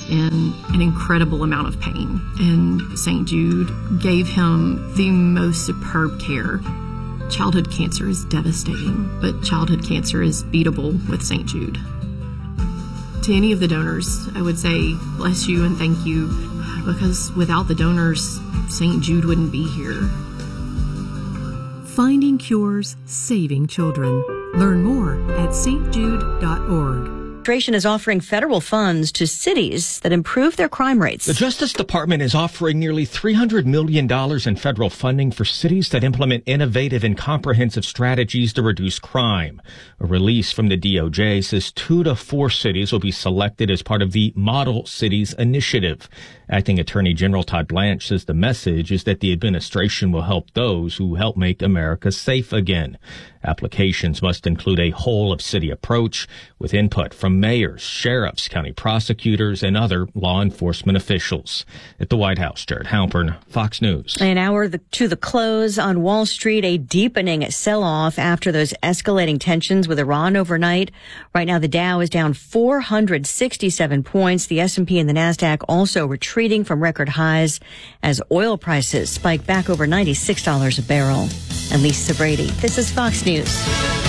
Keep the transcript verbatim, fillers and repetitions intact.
in an incredible amount of pain. And Saint Jude gave him the most superb care. Childhood cancer is devastating, but childhood cancer is beatable with Saint Jude. To any of the donors, I would say bless you and thank you, because without the donors, Saint Jude wouldn't be here. Finding cures, saving children. Learn more at s t jude dot org. Administration is offering federal funds to cities that improve their crime rates. The Justice Department is offering nearly three hundred million dollars in federal funding for cities that implement innovative and comprehensive strategies to reduce crime. A release from the D O J says two to four cities will be selected as part of the Model Cities Initiative. Acting Attorney General Todd Blanche says the message is that the administration will help those who help make America safe again. Applications must include a whole-of-city approach with input from mayors, sheriffs, county prosecutors, and other law enforcement officials. At the White House, Jared Halpern, Fox News. An hour to the close on Wall Street, a deepening sell-off after those escalating tensions with Iran overnight. Right now, the Dow is down four hundred sixty-seven points. The S and P and the NASDAQ also retreating from record highs as oil prices spike back over ninety-six dollars a barrel. And Lisa Brady, this is Fox News.